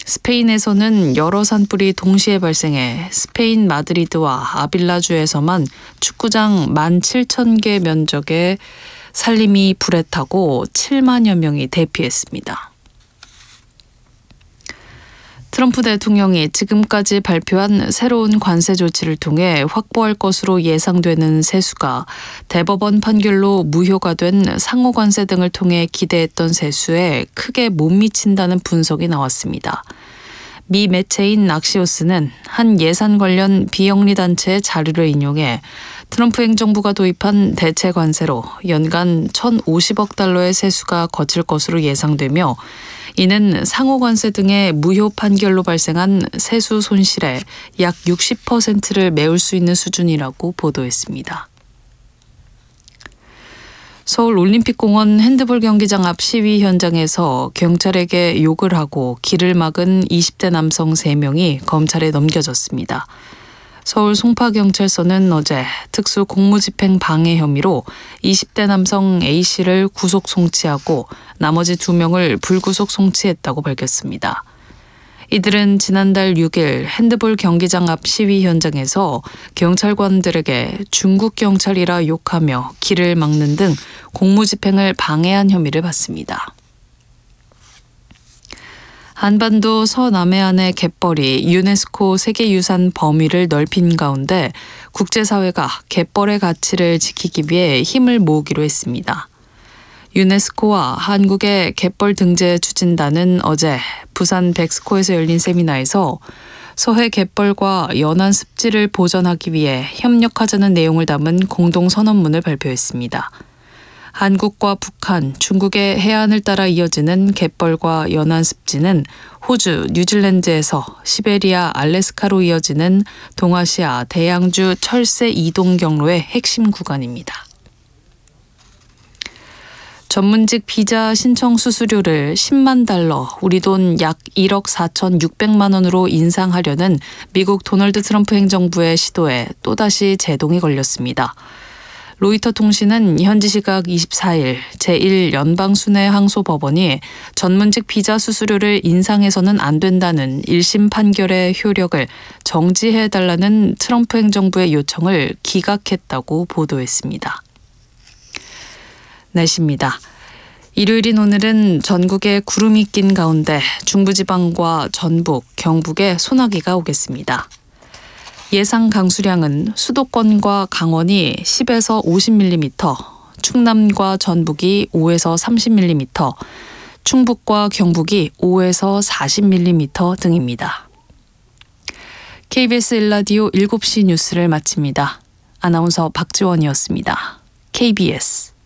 스페인에서는 여러 산불이 동시에 발생해 스페인 마드리드와 아빌라주에서만 축구장 17,000개 면적의 산림이 불에 타고 7만여 명이 대피했습니다. 트럼프 대통령이 지금까지 발표한 새로운 관세 조치를 통해 확보할 것으로 예상되는 세수가 대법원 판결로 무효가 된 상호관세 등을 통해 기대했던 세수에 크게 못 미친다는 분석이 나왔습니다. 미 매체인 악시오스는 한 예산 관련 비영리 단체의 자료를 인용해 트럼프 행정부가 도입한 대체 관세로 연간 1,050억 달러의 세수가 거칠 것으로 예상되며 이는 상호관세 등의 무효 판결로 발생한 세수 손실의 약 60%를 메울 수 있는 수준이라고 보도했습니다. 서울 올림픽공원 핸드볼 경기장 앞 시위 현장에서 경찰에게 욕을 하고 길을 막은 20대 남성 3명이 검찰에 넘겨졌습니다. 서울 송파경찰서는 어제 특수 공무집행 방해 혐의로 20대 남성 A씨를 구속 송치하고 나머지 2명을 불구속 송치했다고 밝혔습니다. 이들은 지난달 6일 핸드볼 경기장 앞 시위 현장에서 경찰관들에게 중국 경찰이라 욕하며 길을 막는 등 공무집행을 방해한 혐의를 받습니다. 한반도 서남해안의 갯벌이 유네스코 세계유산 범위를 넓힌 가운데 국제사회가 갯벌의 가치를 지키기 위해 힘을 모으기로 했습니다. 유네스코와 한국의 갯벌 등재 추진단은 어제 부산 백스코에서 열린 세미나에서 서해 갯벌과 연안 습지를 보전하기 위해 협력하자는 내용을 담은 공동선언문을 발표했습니다. 한국과 북한, 중국의 해안을 따라 이어지는 갯벌과 연안 습지는 호주, 뉴질랜드에서 시베리아, 알래스카로 이어지는 동아시아 대양주 철새 이동 경로의 핵심 구간입니다. 전문직 비자 신청 수수료를 10만 달러, 우리 돈 약 1억 4,600만 원으로 인상하려는 미국 도널드 트럼프 행정부의 시도에 또다시 제동이 걸렸습니다. 로이터 통신은 현지 시각 24일 제1연방순회항소법원이 전문직 비자 수수료를 인상해서는 안 된다는 1심 판결의 효력을 정지해달라는 트럼프 행정부의 요청을 기각했다고 보도했습니다. 날씨입니다. 일요일인 오늘은 전국에 구름이 낀 가운데 중부지방과 전북, 경북에 소나기가 오겠습니다. 예상 강수량은 수도권과 강원이 10에서 50mm, 충남과 전북이 5에서 30mm, 충북과 경북이 5에서 40mm 등입니다. KBS 1라디오 7시 뉴스를 마칩니다. 아나운서 박지원이었습니다. KBS